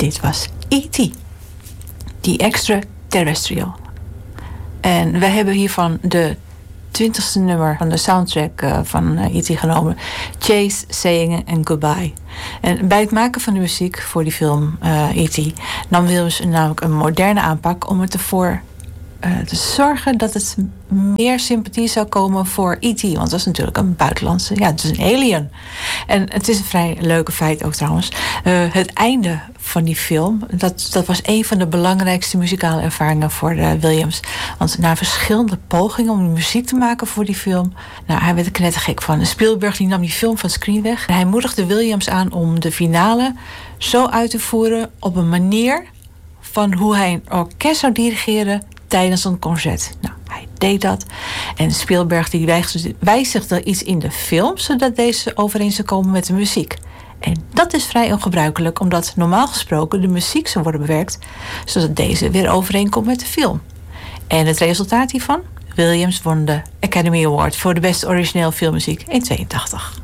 dit was E.T. The Extraterrestrial. En wij hebben hiervan de 20e nummer van de soundtrack van E.T. genomen. Chase, Saying and Goodbye. En bij het maken van de muziek voor die film E.T. nam Williams namelijk een moderne aanpak om ervoor te zorgen dat het meer sympathie zou komen voor E.T. Want dat is natuurlijk een buitenlandse... Ja, het is een alien. En het is een vrij leuke feit ook trouwens. Het einde van die film, dat was een van de belangrijkste muzikale ervaringen voor Williams. Want na verschillende pogingen om muziek te maken voor die film... hij werd er knettergek van. Spielberg die nam die film van screen weg. En hij moedigde Williams aan om de finale zo uit te voeren op een manier van hoe hij een orkest zou dirigeren tijdens een concert. Hij deed dat. En Spielberg die wijzigde iets in de film, zodat deze overeen zou komen met de muziek. En dat is vrij ongebruikelijk, omdat normaal gesproken de muziek zou worden bewerkt, zodat deze weer overeenkomt met de film. En het resultaat hiervan? Williams won de Academy Award voor de beste origineel filmmuziek in 1982.